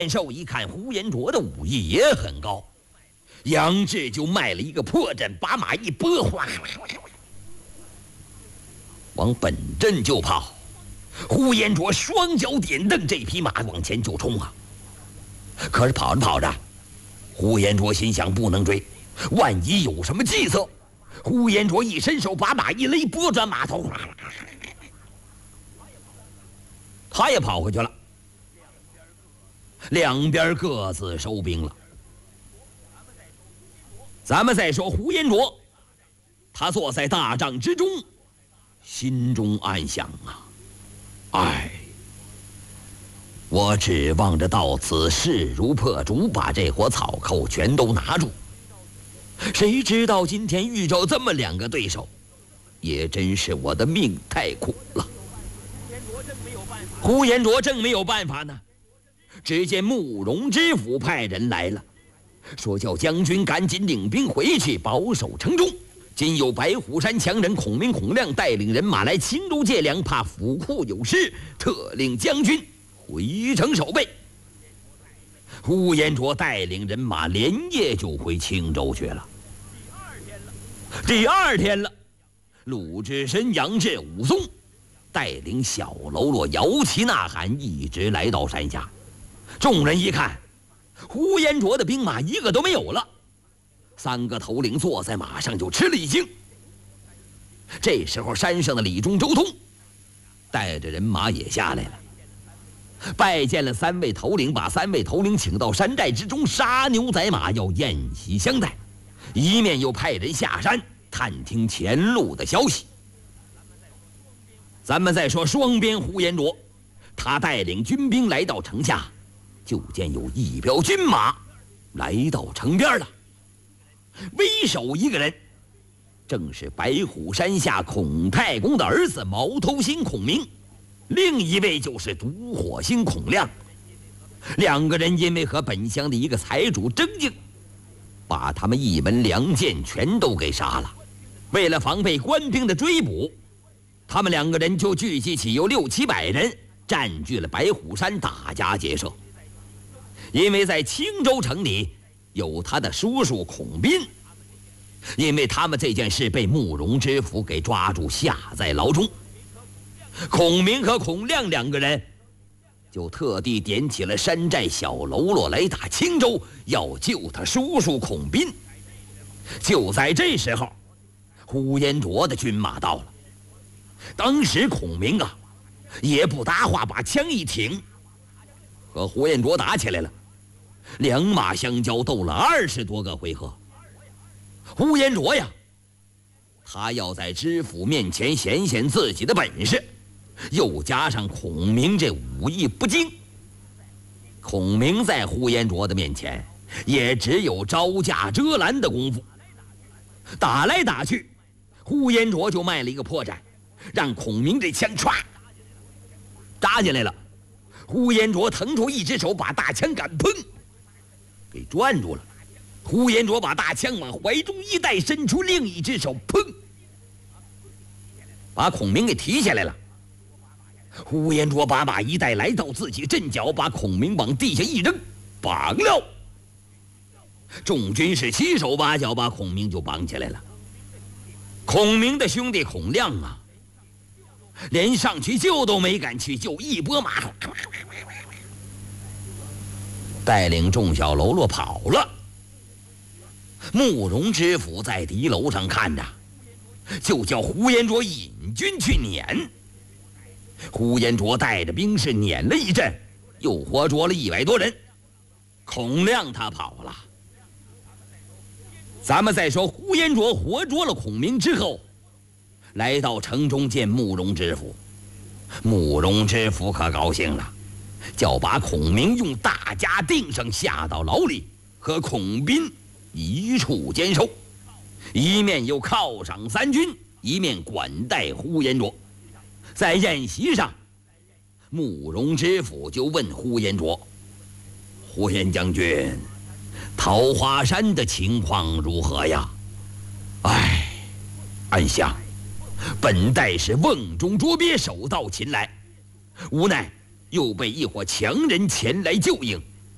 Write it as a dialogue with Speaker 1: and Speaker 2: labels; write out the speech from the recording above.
Speaker 1: 寿一看呼延灼的武艺也很高，杨志就迈了一个破阵，把马一拨，哗，往本阵就跑。呼延灼双脚点蹬，这匹马往前就冲啊！可是跑着跑着，呼延灼心想不能追，万一有什么计策。呼延灼一伸手，把马一勒，拨转马头，他也跑回去了。两边各自收兵了。咱们再说呼延灼，他坐在大帐之中，心中暗想啊，哎，我指望着到此势如破竹，把这伙草寇全都拿住，谁知道今天遇着这么两个对手，也真是我的命太苦了。呼延灼正没有办法呢，只见慕容知府派人来了，说叫将军赶紧领兵回去保守城中。今有白虎山强人孔明、孔亮带领人马来青州借粮，怕府库有失，特令将军回城守备。呼延灼带领人马连夜就回青州去了。第二天了，鲁智深、杨志、武松带领小喽啰摇旗呐喊，一直来到山下。众人一看，呼延灼的兵马一个都没有了，三个头领坐在马上就吃了一惊。这时候山上的李忠、周通带着人马也下来了，拜见了三位头领，把三位头领请到山寨之中，杀牛宰马，要宴席相待，一面又派人下山探听前路的消息。咱们再说双边呼延灼，他带领军兵来到城下，就见有一彪军马来到城边了。为首一个人正是白虎山下孔太公的儿子毛头星孔明，另一位就是独火星孔亮。两个人因为和本乡的一个财主争竞，把他们一门良贱全都给杀了。为了防备官兵的追捕，他们两个人就聚集起有600-700人，占据了白虎山，打家劫舍。因为在青州城里有他的叔叔孔斌，因为他们这件事被慕容知府给抓住，下在牢中。孔明和孔亮两个人就特地点起了山寨小喽啰来打青州，要救他叔叔孔斌。就在这时候，呼延灼的军马到了。当时孔明啊也不搭话，把枪一挺，和呼延灼打起来了。两马相交，斗了20多个回合。呼延灼呀，他要在知府面前显显自己的本事，又加上孔明这武艺不精，孔明在呼延灼的面前也只有招架遮拦的功夫。打来打去，呼延灼就迈了一个破绽，让孔明这枪歘扎进来了。呼延灼腾出一只手，把大枪杆砰给攥住了。呼延灼把大枪往怀中一带，伸出另一只手，砰，把孔明给提下来了。呼延灼把马一带，来到自己阵脚，把孔明往地下一扔，绑了。众军士七手八脚把孔明就绑起来了。孔明的兄弟孔亮啊，连上去救都没敢去救，一拨马带领众小喽啰跑了。慕容知府在敌楼上看着，就叫呼延灼引军去撵。呼延灼带着兵士撵了一阵，又活捉了100多人。孔亮他跑了。咱们再说呼延灼活捉了孔明之后，来到城中见慕容知府。慕容知府可高兴了，叫把孔明用大家钉上，下到牢里，和孔斌一处监守，一面又犒赏3军，一面管待呼延灼。在宴席上，慕容知府就问呼延灼：“呼延将军，桃花山的情况如何呀？”“哎，暗想，本待是瓮中捉鳖，手到擒来，无奈又被一伙强人前来救应，